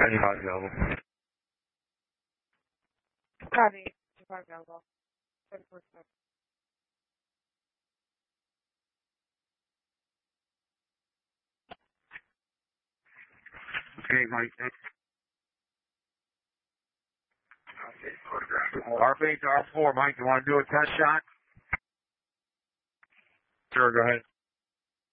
95 available. Copy. 95 available. 34 seconds. Okay, Mike. R8 to R4, Mike. You want to do a test shot? Sure, go ahead.